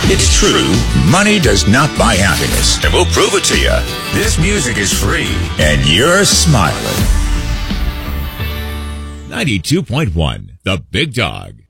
It's true, money does not buy happiness, and we'll prove it to you. This music is free, and you're smiling. 92.1, The Big Dog.